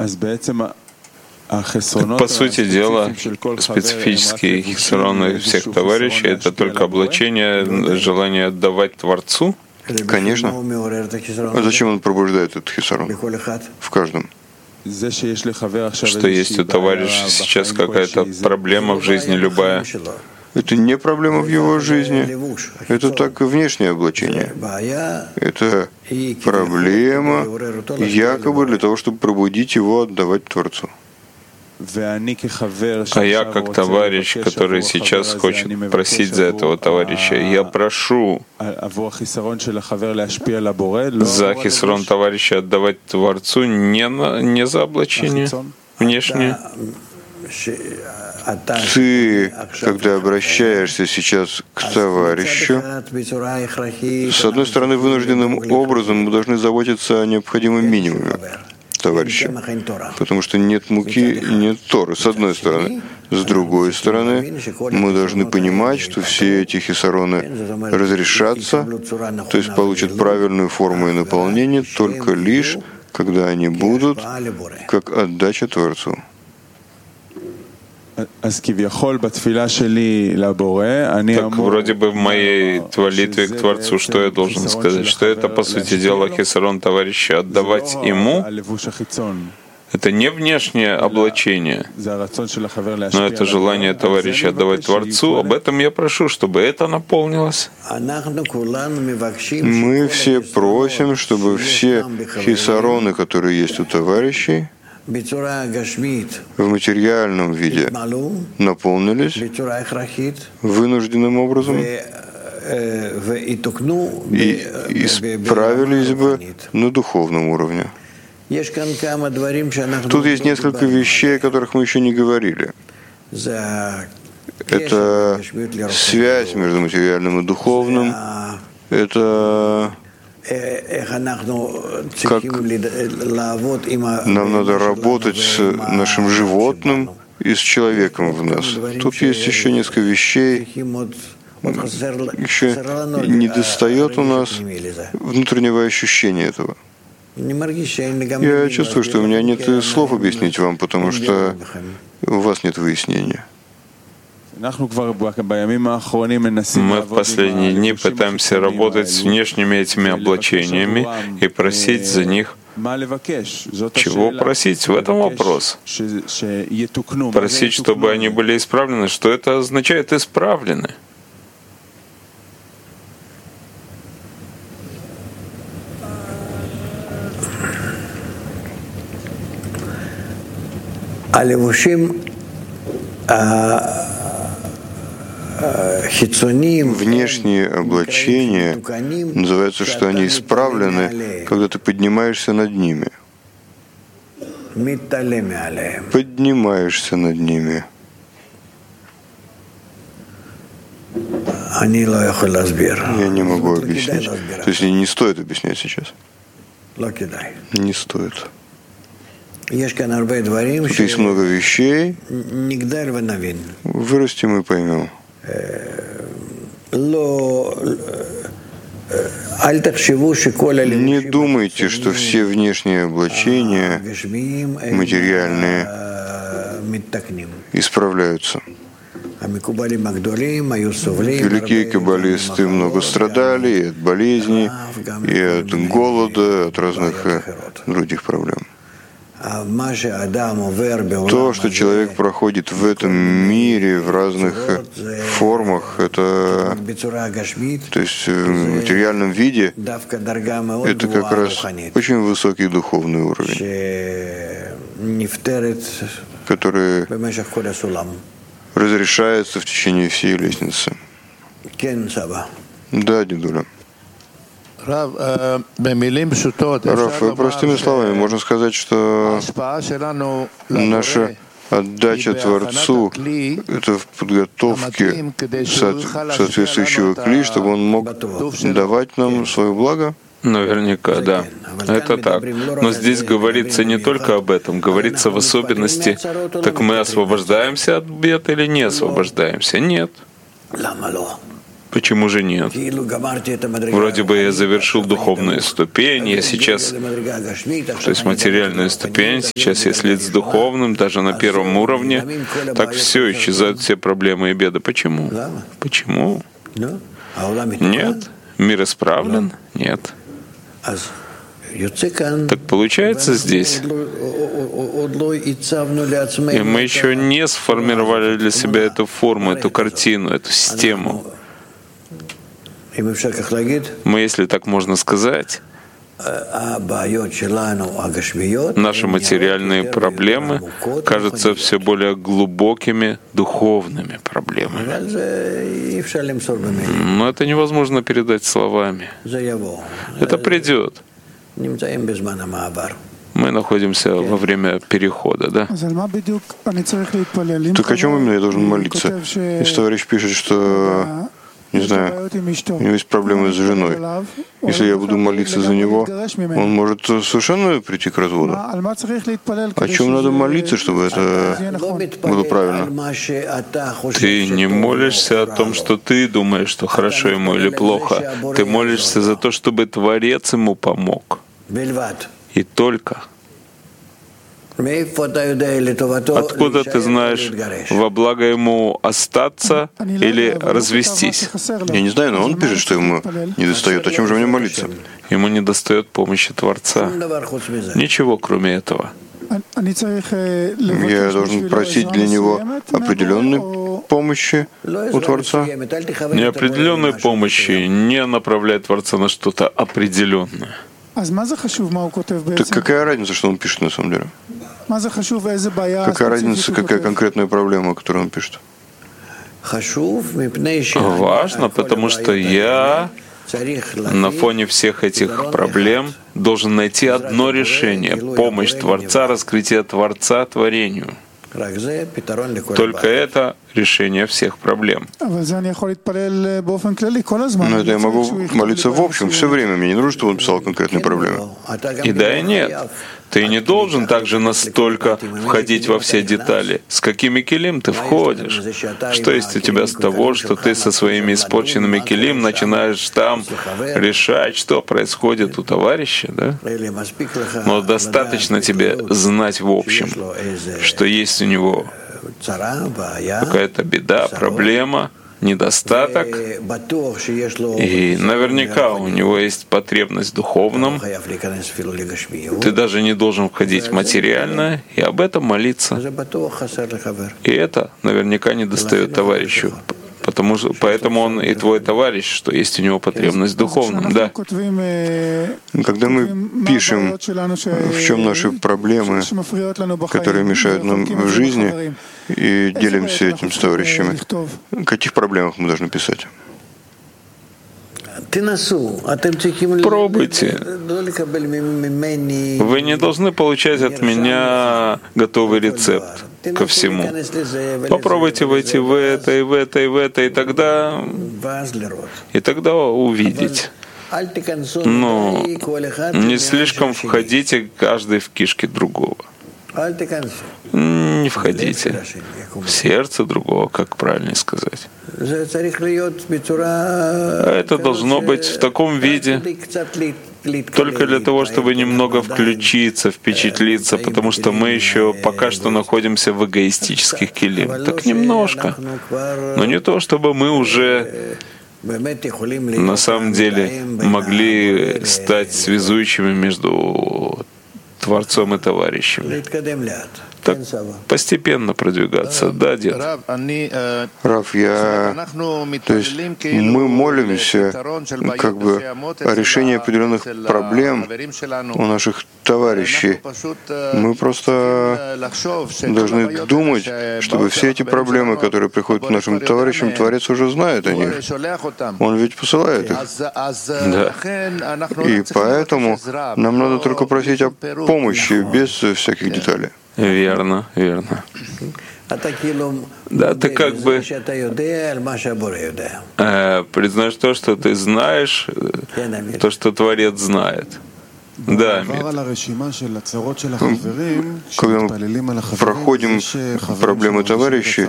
По сути дела, специфические хисароны всех товарищей — это только облачение, желание отдавать Творцу? Конечно. А зачем он пробуждает этот хисарон? В каждом. Что есть у товарища сейчас какая-то проблема в жизни любая. Это не проблема в его жизни. Это так внешнее облачение. Это проблема якобы для того, чтобы пробудить его, отдавать Творцу. А я, как товарищ, который сейчас хочет просить за этого товарища, я прошу за хисарон товарища отдавать Творцу не за облачение внешнее. Ты, когда обращаешься сейчас к товарищу, с одной стороны, вынужденным образом мы должны заботиться о необходимом минимуме товарища, потому что нет муки и нет Торы, с одной стороны. С другой стороны, мы должны понимать, что все эти хисароны разрешатся, то есть получат правильную форму и наполнение только лишь, когда они будут как отдача Творцу. Так вроде бы в моей молитве к Творцу, что я должен сказать? Что это, по сути дела, хисарон товарища, отдавать ему? Это не внешнее облачение, но это желание товарища отдавать Творцу. Об этом я прошу, чтобы это наполнилось. Мы все просим, чтобы все хисароны, которые есть у товарищей, в материальном виде наполнились вынужденным образом и исправились бы на духовном уровне. Тут есть несколько вещей, о которых мы еще не говорили. Это связь между материальным и духовным. Это как нам надо работать с нашим животным и с человеком в нас. Тут есть еще несколько вещей. Еще недостает у нас внутреннего ощущения этого. Я чувствую, что у меня нет слов объяснить вам, потому что у вас нет выяснения. Мы в последние дни пытаемся работать с внешними этими облачениями и просить за них. Чего просить? В этом вопрос. Просить, чтобы они были исправлены. Что это означает «исправлены»? Внешние облачения называется, что они исправлены, когда ты поднимаешься над ними. Поднимаешься над ними. Я не могу объяснить. То есть не стоит объяснять сейчас. Не стоит. Тут есть много вещей. Вырастем и поймем. Не думайте, что все внешние облачения, материальные, исправляются. Великие каббалисты много страдали и от болезней, и от голода, от разных других проблем. То, что человек проходит в этом мире в разных формах, это, то есть в материальном виде, это как раз очень высокий духовный уровень, который разрешается в течение всей лестницы. Да, дедуля. Раф, простыми словами можно сказать, что наша отдача Творцу — это в подготовке соответствующего кли, чтобы он мог давать нам свое благо. Наверняка, да. Это так. Но здесь говорится не только об этом, говорится в особенности, так мы освобождаемся от бед или не освобождаемся? Нет. Почему же нет? Вроде бы я завершил духовную ступень, я сейчас, то есть материальную ступень, сейчас я слит с духовным, даже на первом уровне, так все, исчезают все проблемы и беды. Почему? Почему? Нет. Мир исправлен? Нет. Так получается здесь, и мы еще не сформировали для себя эту форму, эту картину, эту систему. Мы, если так можно сказать, наши материальные проблемы кажутся все более глубокими духовными проблемами. Но это невозможно передать словами. Это придет. Мы находимся во время перехода, да? Так о чем именно я должен молиться? Если товарищ пишет, что, не знаю, у него есть проблемы с женой. Если я буду молиться за него, он может совершенно прийти к разводу. О чем надо молиться, чтобы это было правильно? Ты не молишься о том, что ты думаешь, что хорошо ему или плохо. Ты молишься за то, чтобы Творец ему помог. И только. Откуда ты знаешь, во благо ему остаться или развестись? Я не знаю, но он пишет, что ему недостает. О чем же мне молиться? Ему недостает помощи Творца. Ничего кроме этого. Я должен просить для него определенной помощи у Творца. Не определенной помощи, не направлять Творца на что-то определенное. Так какая разница, что он пишет на самом деле? Какая разница, какая конкретная проблема, которую он пишет? Важно, потому что я на фоне всех этих проблем должен найти одно решение — помощь Творца, раскрытие Творца творению. Только это решение всех проблем. Но это я могу молиться в общем все время. Мне не нужно, чтобы он писал конкретные проблемы. И да, и нет. Ты не должен также настолько входить во все детали. С какими килим ты входишь? Что есть у тебя с того, что ты со своими испорченными килим начинаешь там решать, что происходит у товарища, да? Но достаточно тебе знать в общем, что есть у него какая-то беда, проблема, недостаток, и наверняка у него есть потребность в духовном. Ты даже не должен входить в материальное и об этом молиться. И это наверняка недостает товарищу. Поэтому он и твой товарищ, что есть у него потребность в духовном. Да. Когда мы пишем, в чем наши проблемы, которые мешают нам в жизни, и делимся этим с товарищами, о каких проблемах мы должны писать? Пробуйте. Вы не должны получать от меня готовый рецепт ко всему. Попробуйте войти в это, и в это, и в это, и тогда увидеть. Но не слишком входите каждый в кишки другого. Не входите в сердце другого, как правильно сказать. Это должно быть в таком виде, только для того, чтобы немного включиться, впечатлиться, потому что мы еще пока что находимся в эгоистических килим. Так немножко. Но не то, чтобы мы уже на самом деле могли стать связующими между Творцом и товарищами. Так постепенно продвигаться, да, дед? Рав, то есть мы молимся как бы о решении определенных проблем у наших товарищей. Мы просто должны думать, чтобы все эти проблемы, которые приходят к нашим товарищам, Творец уже знает о них. Он ведь посылает их. Да. И поэтому нам надо только просить о помощи без всяких деталей. Верно, верно. Да, ты как бы признаешь то, что ты знаешь, то, что Творец знает. Да, когда мы проходим проблемы товарищей,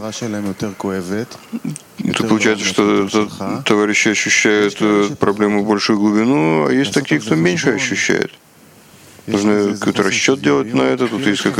то получается, что товарищи ощущают проблему большую глубину, а есть такие, кто меньше ощущает. Нужно какой-то расчет делать на это. Тут есть какая-то